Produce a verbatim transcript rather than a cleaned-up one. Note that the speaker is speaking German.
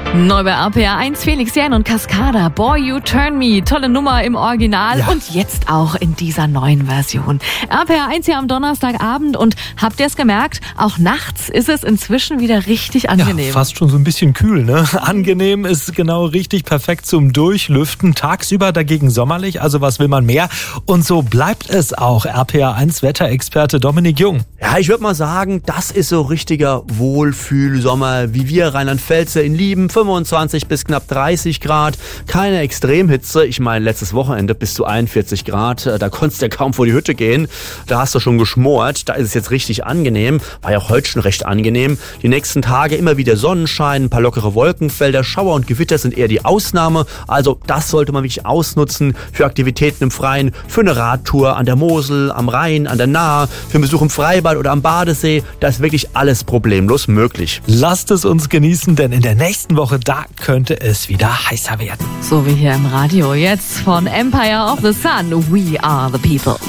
Neu bei R P R eins, Felix Jähn und Cascada, Boy You Turn Me, tolle Nummer im Original Ja. und jetzt auch in dieser neuen Version. R P R eins hier am Donnerstagabend und habt ihr es gemerkt, auch nachts ist es inzwischen wieder richtig angenehm. Ja, fast schon so ein bisschen kühl, ne? Angenehm ist genau richtig, perfekt zum Durchlüften. Tagsüber dagegen sommerlich, also was will man mehr? Und so bleibt es auch. R P R eins Wetterexperte Dominik Jung. Ja, ich würde mal sagen, das ist so richtiger Wohlfühlsommer, wie wir Rheinland-Pfälzer ihn lieben. fünfundzwanzig bis knapp dreißig Grad, keine Extremhitze. Ich meine, letztes Wochenende bis zu einundvierzig Grad, da konntest du ja kaum vor die Hütte gehen. Da hast du schon geschmort, da ist es jetzt richtig angenehm. War ja auch heute schon recht angenehm. Die nächsten Tage immer wieder Sonnenschein, ein paar lockere Wolkenfelder, Schauer und Gewitter sind eher die Ausnahme. Also das sollte man wirklich ausnutzen für Aktivitäten im Freien, für eine Radtour an der Mosel, am Rhein, an der Nahe, für einen Besuch im Freibad oder am Badesee. Da ist wirklich alles problemlos möglich. Lasst es uns genießen, denn in der nächsten Woche, da könnte es wieder heißer werden. So wie hier im Radio jetzt von Empire of the Sun, We Are the People.